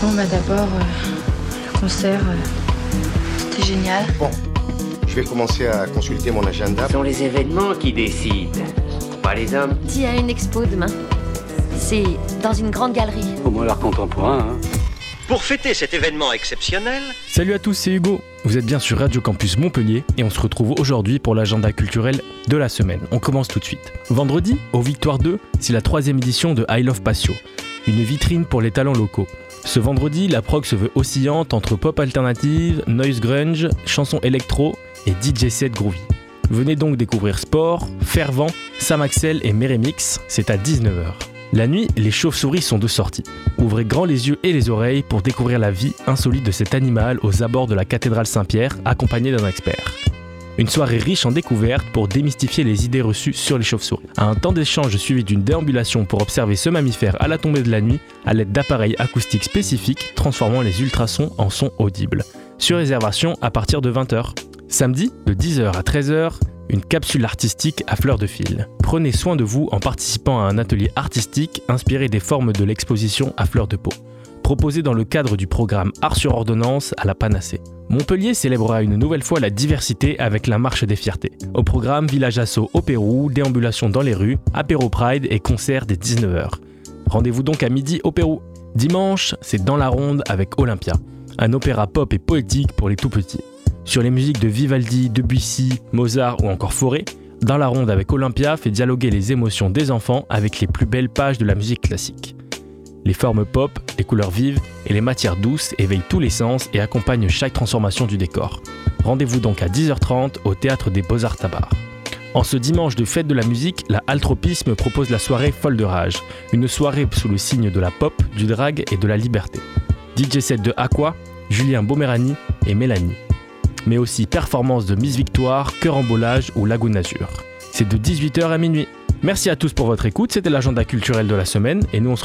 Bon bah d'abord, le concert, c'était génial. Bon, je vais commencer à consulter mon agenda. Ce sont les événements qui décident, pas les hommes. Il y a une expo demain. C'est dans une grande galerie. Au moins l'art contemporain, hein. Pour fêter cet événement exceptionnel... Salut à tous, c'est Hugo. Vous êtes bien sur Radio Campus Montpellier et on se retrouve aujourd'hui pour l'agenda culturel de la semaine. On commence tout de suite. Vendredi, au Victoire 2, c'est la 3e édition de I Love Patio, une vitrine pour les talents locaux. Ce vendredi, la prog se veut oscillante entre pop alternative, noise grunge, chansons électro et DJ set groovy. Venez donc découvrir Sport, Fervent, Sam Axel et Meremix, c'est à 19h. La nuit, les chauves-souris sont de sortie. Ouvrez grand les yeux et les oreilles pour découvrir la vie insolite de cet animal aux abords de la cathédrale Saint-Pierre, accompagné d'un expert. Une soirée riche en découvertes pour démystifier les idées reçues sur les chauves-souris. Un temps d'échange suivi d'une déambulation pour observer ce mammifère à la tombée de la nuit à l'aide d'appareils acoustiques spécifiques transformant les ultrasons en sons audibles. Sur réservation à partir de 20h. Samedi, de 10h à 13h, une capsule artistique à fleur de fil. Prenez soin de vous en participant à un atelier artistique inspiré des formes de l'exposition à fleur de peau, proposé dans le cadre du programme Art sur ordonnance à la Panacée. Montpellier célébrera une nouvelle fois la diversité avec la Marche des Fiertés. Au programme, village assaut au Pérou, déambulation dans les rues, apéro Pride et concert dès 19h. Rendez-vous donc à midi au Pérou. Dimanche, c'est Dans la Ronde avec Olympia, un opéra pop et poétique pour les tout-petits. Sur les musiques de Vivaldi, Debussy, Mozart ou encore Fauré, Dans la Ronde avec Olympia fait dialoguer les émotions des enfants avec les plus belles pages de la musique classique. Les formes pop, les couleurs vives et les matières douces éveillent tous les sens et accompagnent chaque transformation du décor. Rendez-vous donc à 10h30 au Théâtre des Beaux-Arts Tabar. En ce dimanche de fête de la musique, la Altropisme propose la soirée Folle de Rage, une soirée sous le signe de la pop, du drag et de la liberté. DJ set de Aqua, Julien Bomerani et Mélanie. Mais aussi performance de Miss Victoire, Cœur-en-Bolage ou Lagoon Azur. C'est de 18h à minuit. Merci à tous pour votre écoute, c'était l'agenda culturel de la semaine et nous on se